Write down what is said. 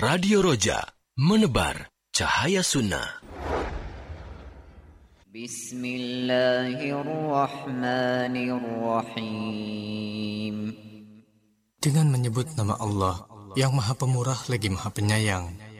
Radio Roja, menebar cahaya sunnah. Bismillahirrahmanirrahim. Dengan menyebut nama Allah yang Maha Pemurah lagi Maha Penyayang.